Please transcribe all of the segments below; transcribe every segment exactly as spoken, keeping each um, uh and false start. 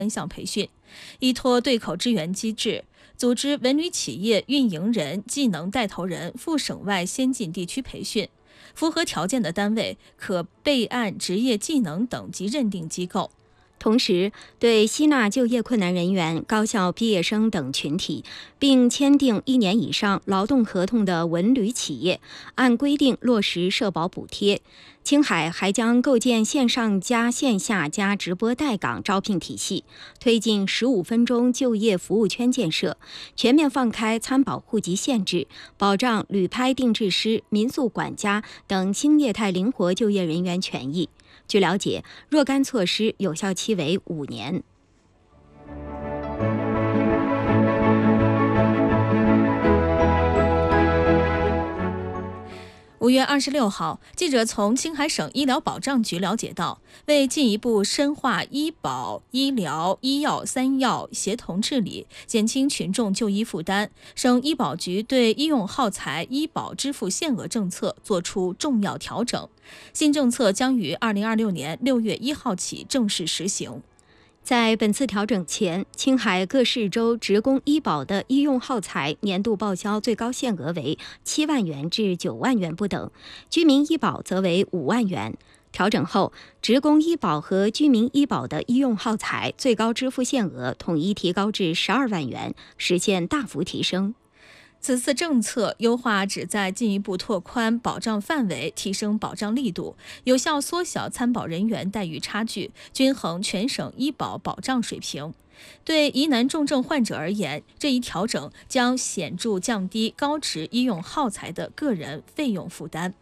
分项培训，依托对口支援机制，组织文旅企业运营人、技能带头人赴省外先进地区培训。符合条件的单位可备案职业技能等级认定机构。 同时，对吸纳就业困难人员、高校毕业生等群体，并签订一年以上劳动合同的文旅企业，按规定落实社保补贴。青海还将构建线上加线下加直播带岗招聘体系，推进十五分钟就业服务圈建设，全面放开参保户籍限制，保障旅拍定制师、民宿管家等新业态灵活就业人员权益。据了解，若干措施有效期为五年。 五月二十六号，记者从青海省医疗保障局了解到，为进一步深化医保、医疗、医药三药协同治理，减轻群众就医负担，省医保局对医用耗材医保支付限额政策作出重要调整。新政策将于二零二六年六月一号起正式实行。 在本次调整前，青海各市州职工医保的医用耗材年度报销最高限额为七万元至九万元不等，居民医保则为五万元。调整后，职工医保和居民医保的医用耗材最高支付限额统一提高至十二万元，实现大幅提升。 此次政策优化旨在进一步拓宽保障范围，提升保障力度，有效缩小参保人员待遇差距，均衡全省医保保障水平。对疑难重症患者而言，这一调整将显著降低高值医用耗材的个人费用负担。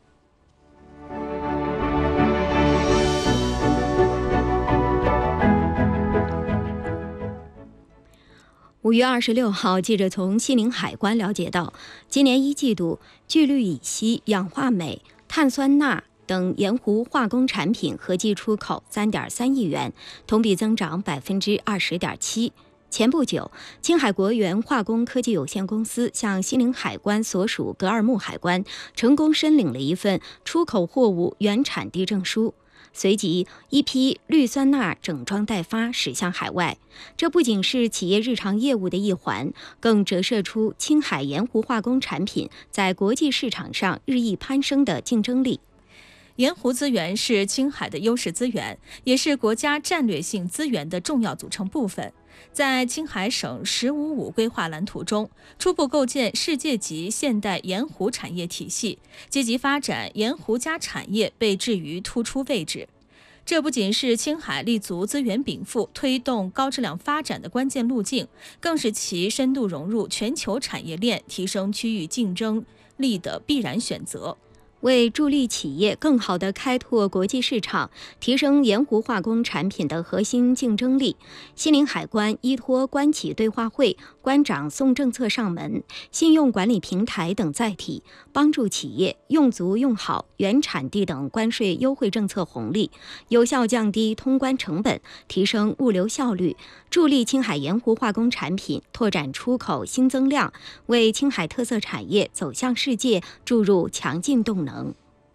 五月二十六号，记者从西宁海关了解到，今年一季度聚氯乙烯、氧化镁、碳酸钠等盐湖化工产品合计出口三点三亿元，同比增长百分之二十点七。前不久，青海国源化工科技有限公司向西宁海关所属格尔木海关成功申领了一份出口货物原产地证书。随即，一批氯酸钠整装待发驶向海外。这不仅是企业日常业务的一环，更折射出青海盐湖化工产品在国际市场上日益攀升的竞争力。 盐湖资源是青海的优势资源，也是国家战略性资源的重要组成部分。在青海省“十五五”规划蓝图中，初步构建世界级现代盐湖产业体系，积极发展盐湖加产业被置于突出位置。这不仅是青海立足资源禀赋、推动高质量发展的关键路径，更是其深度融入全球产业链、提升区域竞争力的必然选择。 为助力企业更好地开拓国际市场，提升盐湖化工产品的核心竞争力，西宁海关依托关企对话会、关长送政策上门、信用管理平台等载体，帮助企业用足用好原产地等关税优惠政策红利，有效降低通关成本，提升物流效率，助力青海盐湖化工产品拓展出口新增量，为青海特色产业走向世界注入强劲动能。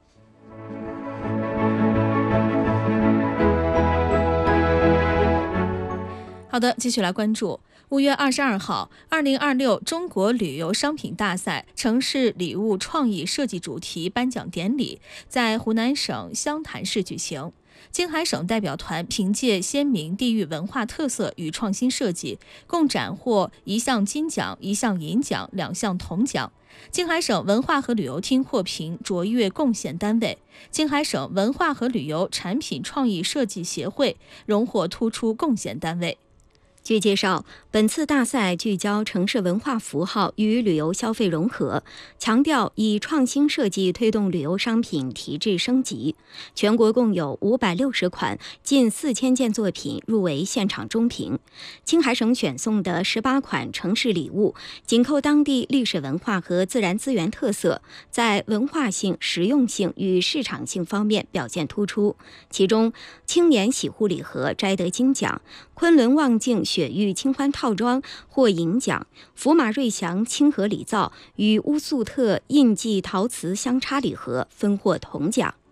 好的，继续来关注五月二十二号，二零二六中国旅游商品大赛城市礼物创意设计主题颁奖典礼在湖南省湘潭市举行。青海省代表团凭借鲜明地域文化特色与创新设计，共斩获一项金奖、一项银奖、两项铜奖。青海省文化和旅游厅获评卓越贡献单位，青海省文化和旅游产品创意设计协会荣获突出贡献单位。 据介绍，本次大赛聚焦城市文化符号与旅游消费融合，强调以创新设计推动旅游商品提质升级。全国共有五百六十款、近四千件作品入围现场中评。青海省选送的十八款城市礼物，紧扣当地历史文化和自然资源特色，在文化性、实用性与市场性方面表现突出。其中，青年洗护礼盒摘得金奖，昆仑望境雪域清欢套装获银奖，福马瑞祥清河礼皂与乌素特印记陶瓷相插礼盒分获铜奖。